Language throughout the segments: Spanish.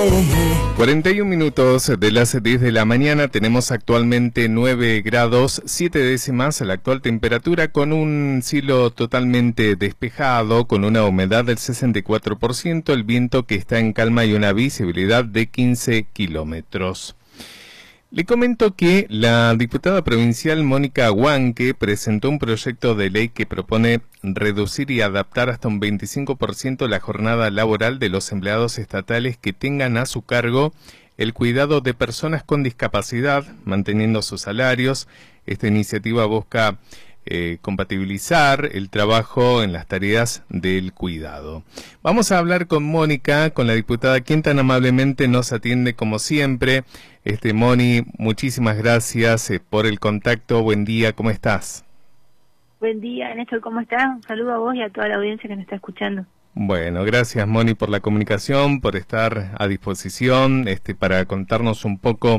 41 minutos de las 10 de la mañana, tenemos actualmente 9 grados 7 décimas la actual temperatura, con un cielo totalmente despejado, con una humedad del 64%, el viento que está en calma y una visibilidad de 15 kilómetros. Le comento que la diputada provincial Mónica Huanque presentó un proyecto de ley que propone reducir y adaptar hasta un 25% la jornada laboral de los empleados estatales que tengan a su cargo el cuidado de personas con discapacidad, manteniendo sus salarios. Esta iniciativa busca compatibilizar el trabajo en las tareas del cuidado. Vamos a hablar con Mónica, con la diputada, quien tan amablemente nos atiende como siempre. Moni, muchísimas gracias por el contacto. Buen día, ¿cómo estás? Buen día, Néstor, ¿cómo estás? Un saludo a vos y a toda la audiencia que nos está escuchando. Bueno, gracias Moni por la comunicación, por estar a disposición para contarnos un poco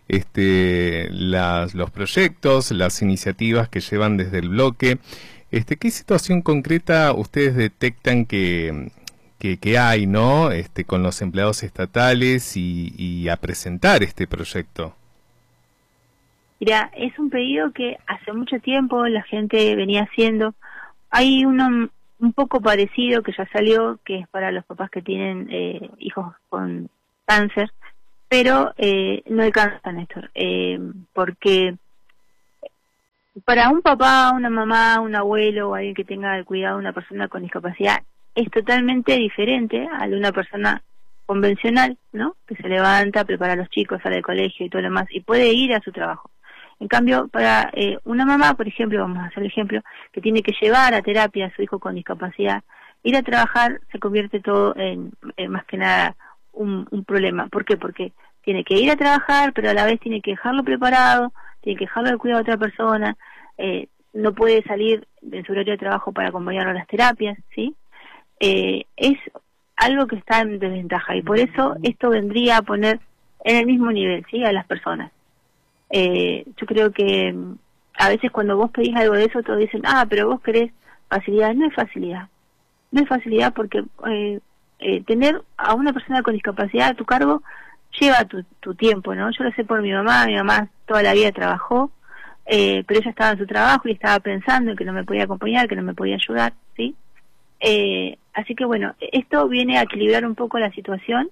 los proyectos, las iniciativas que llevan desde el bloque. ¿Qué situación concreta ustedes detectan que hay, ¿no? Con los empleados estatales y a presentar este proyecto? Mira, es un pedido que hace mucho tiempo la gente venía haciendo. Hay uno un poco parecido que ya salió, que es para los papás que tienen hijos con cáncer, pero no alcanza, Néstor, porque para un papá, una mamá, un abuelo o alguien que tenga el cuidado de una persona con discapacidad es totalmente diferente a de una persona convencional, ¿no? Que se levanta, prepara a los chicos, sale del colegio y todo lo demás, y puede ir a su trabajo. En cambio, para una mamá, por ejemplo, vamos a hacer el ejemplo, que tiene que llevar a terapia a su hijo con discapacidad, ir a trabajar se convierte todo en más que nada un problema. ¿Por qué? Porque tiene que ir a trabajar, pero a la vez tiene que dejarlo preparado, tiene que dejarlo al cuidado de otra persona, no puede salir de su horario de trabajo para acompañarlo a las terapias, ¿sí? Es algo que está en desventaja y por eso esto vendría a poner en el mismo nivel, ¿sí? A las personas. Yo creo que a veces cuando vos pedís algo de eso, todos dicen, pero vos querés facilidad. No es facilidad. No es facilidad porque tener a una persona con discapacidad a tu cargo lleva tu tiempo, ¿no? Yo lo sé por mi mamá toda la vida trabajó, pero ella estaba en su trabajo y estaba pensando en que no me podía acompañar, que no me podía ayudar, ¿sí? Así que bueno, esto viene a equilibrar un poco la situación,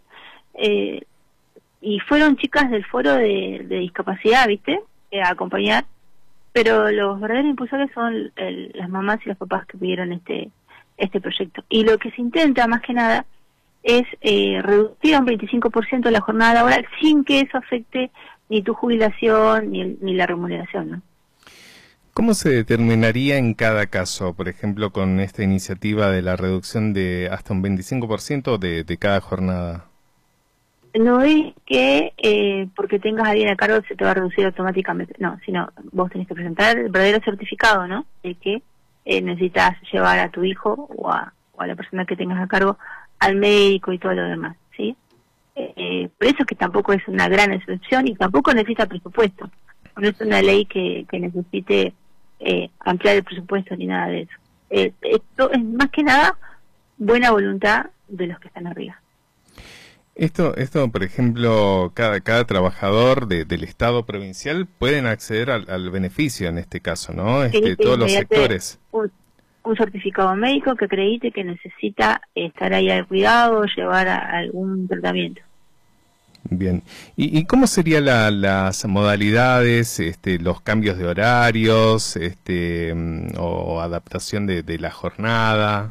y fueron chicas del foro de discapacidad, ¿viste? A acompañar, pero los verdaderos impulsores son las mamás y los papás que pidieron este proyecto. Y lo que se intenta, más que nada, es reducir a un 25% la jornada laboral sin que eso afecte ni tu jubilación ni la remuneración, ¿no? ¿Cómo se determinaría en cada caso, por ejemplo, con esta iniciativa de la reducción de hasta un 25% de cada jornada? No es que porque tengas a alguien a cargo se te va a reducir automáticamente, no, sino vos tenés que presentar el verdadero certificado, ¿no? De que necesitas llevar a tu hijo o a la persona que tengas a cargo al médico y todo lo demás, ¿sí? Por eso es que tampoco es una gran excepción y tampoco necesita presupuesto. No es una ley que necesite ampliar el presupuesto ni nada de eso. Esto es más que nada buena voluntad de los que están arriba. Esto, por ejemplo, cada trabajador del Estado provincial pueden acceder al beneficio en este caso, ¿no? Sí, todos los sectores. Un certificado médico que acredite que necesita estar ahí al cuidado o llevar a algún tratamiento. Bien. ¿Y cómo serían las modalidades, los cambios de horarios, o adaptación de la jornada?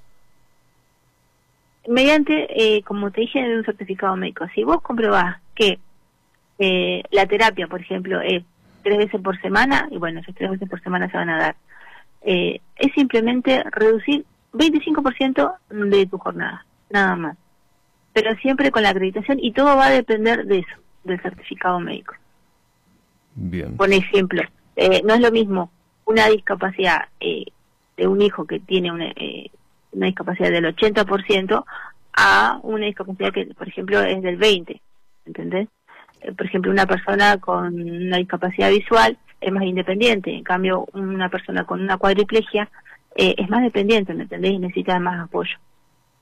Mediante, como te dije, un certificado médico. Si vos comprobás que la terapia, por ejemplo, es 3 veces por semana, y bueno, esas 3 veces por semana se van a dar, es simplemente reducir 25% de tu jornada, nada más. Pero siempre con la acreditación, y todo va a depender de eso, del certificado médico. Bien. Por ejemplo, no es lo mismo una discapacidad de un hijo que tiene una discapacidad del 80% a una discapacidad que, por ejemplo, es del 20%, ¿entendés? Por ejemplo, una persona con una discapacidad visual es más independiente, en cambio, una persona con una cuadriplegia es más dependiente, ¿me entendés? Y necesita más apoyo.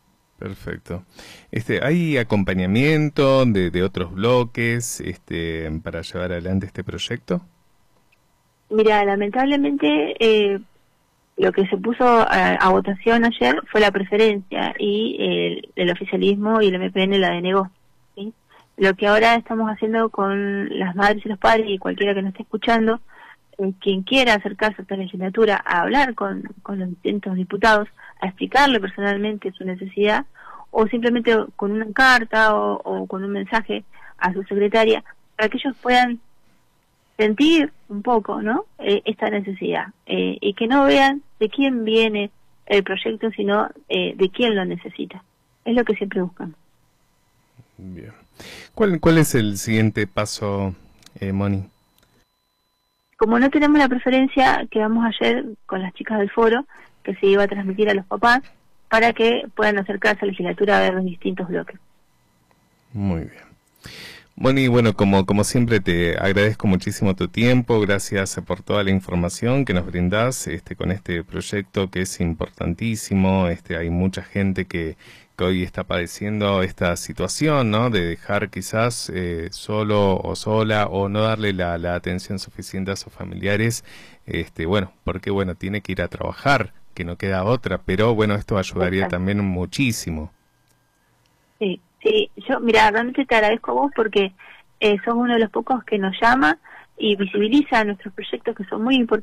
Perfecto. ¿Hay acompañamiento de otros bloques para llevar adelante este proyecto? Mira, lamentablemente lo que se puso a votación ayer fue la preferencia y el oficialismo y el MPN la denegó. ¿Sí? Lo que ahora estamos haciendo con las madres y los padres y cualquiera que nos esté escuchando, quien quiera acercarse a esta legislatura a hablar con los distintos diputados, a explicarle personalmente su necesidad, o simplemente con una carta o con un mensaje a su secretaria, para que ellos puedan sentir un poco, ¿no? Esta necesidad, y que no vean de quién viene el proyecto, sino de quién lo necesita. Es lo que siempre buscan. Bien. ¿Cuál es el siguiente paso, Moni? Como no tenemos la preferencia, quedamos ayer con las chicas del foro, que se iba a transmitir a los papás, para que puedan acercarse a la legislatura a ver los distintos bloques. Muy bien. Moni, bueno, como siempre te agradezco muchísimo tu tiempo, gracias por toda la información que nos brindás con este proyecto que es importantísimo. Hay mucha gente que hoy está padeciendo esta situación, ¿no? De dejar quizás solo o sola o no darle la atención suficiente a sus familiares, porque tiene que ir a trabajar, que no queda otra, pero bueno, esto ayudaría también muchísimo. Sí, yo, mira, realmente te agradezco a vos porque sos uno de los pocos que nos llama y visibiliza nuestros proyectos que son muy importantes.